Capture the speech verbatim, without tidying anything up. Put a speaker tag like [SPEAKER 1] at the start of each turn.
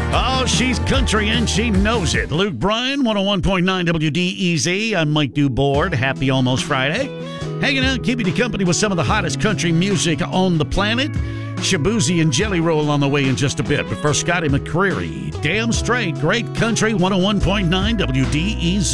[SPEAKER 1] Oh, she's country and she knows it. Luke Bryan, one oh one point nine W D E Z. I'm Mike Duboard. Happy almost Friday. Hanging out, keeping you company with some of the hottest country music on the planet. Shaboozey and Jelly Roll on the way in just a bit. But first, Scotty McCreery. Damn straight. Great country, one oh one point nine W D E Z.